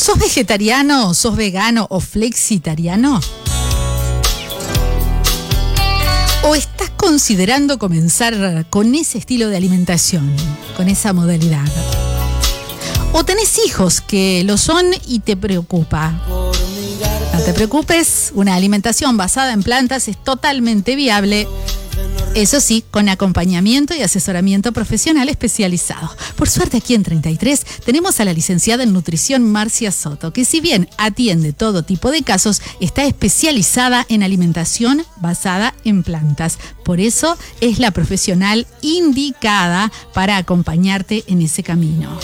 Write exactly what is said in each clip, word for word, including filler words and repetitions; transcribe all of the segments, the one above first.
¿Sos vegetariano, sos vegano o flexitariano? ¿O estás considerando comenzar con ese estilo de alimentación, con esa modalidad? ¿O tenés hijos que lo son y te preocupa? No te preocupes, una alimentación basada en plantas es totalmente viable. Eso sí, con acompañamiento y asesoramiento profesional especializado. Por suerte, aquí en treinta y tres tenemos a la licenciada en nutrición Marcia Soto, que si bien atiende todo tipo de casos, está especializada en alimentación basada en plantas. Por eso es la profesional indicada para acompañarte en ese camino.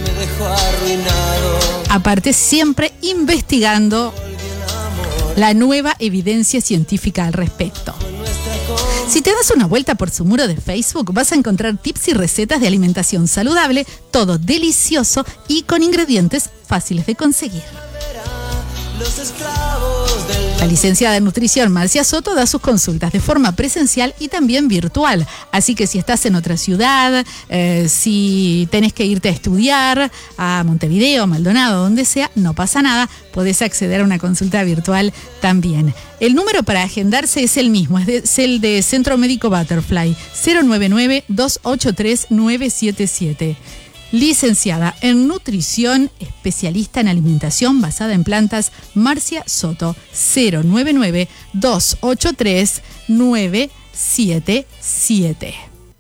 Aparte, siempre investigando la nueva evidencia científica al respecto. Si te das una vuelta por su muro de Facebook, vas a encontrar tips y recetas de alimentación saludable, todo delicioso y con ingredientes fáciles de conseguir. La licenciada en nutrición Marcia Soto da sus consultas de forma presencial y también virtual. Así que si estás en otra ciudad, eh, si tenés que irte a estudiar a Montevideo, Maldonado, donde sea, no pasa nada, podés acceder a una consulta virtual también. El número para agendarse es el mismo, es, de, es el de Centro Médico Butterfly, cero nueve nueve, dos ocho tres, nueve siete siete. Licenciada en nutrición, especialista en alimentación basada en plantas, Marcia Soto, cero nueve nueve, dos ocho tres, nueve siete siete.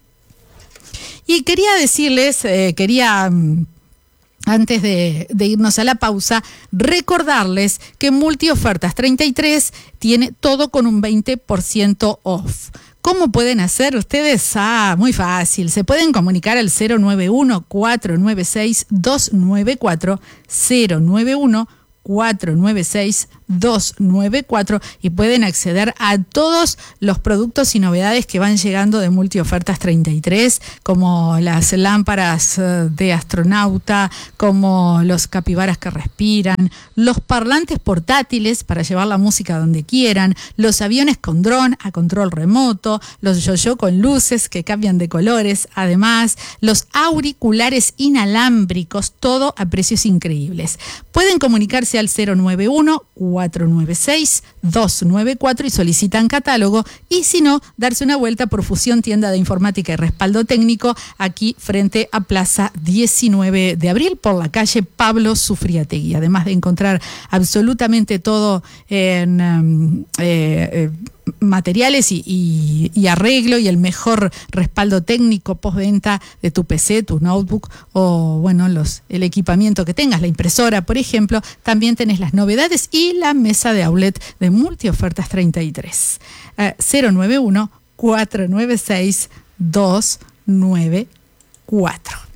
Y quería decirles, eh, quería... Antes de, de irnos a la pausa, recordarles que Multiofertas treinta y tres tiene todo con un veinte por ciento off. ¿Cómo pueden hacer ustedes? Ah, muy fácil. Se pueden comunicar al cero nueve uno, cuatro nueve seis, dos nueve cuatro, cero nueve uno, cuatro nueve seis, dos nueve cuatro y pueden acceder a todos los productos y novedades que van llegando de Multiofertas treinta y tres, como las lámparas de astronauta, como los capibaras que respiran, los parlantes portátiles para llevar la música donde quieran, los aviones con dron a control remoto, los yo-yo con luces que cambian de colores, además los auriculares inalámbricos, todo a precios increíbles. Pueden comunicarse al cero nueve uno, cuatro nueve seis, dos nueve cuatro y solicitan catálogo, y si no, darse una vuelta por Fusión, tienda de informática y respaldo técnico, aquí frente a Plaza diecinueve de abril por la calle Pablo Sufriategui. Además de encontrar absolutamente todo en um, eh, eh, materiales y, y, y arreglo y el mejor respaldo técnico postventa de tu P C, tu notebook o bueno, los, el equipamiento que tengas, la impresora, por ejemplo. También tenés las novedades y la mesa de outlet de Multiofertas treinta y tres. Eh, cero nueve uno, cuatro nueve seis, dos nueve cuatro.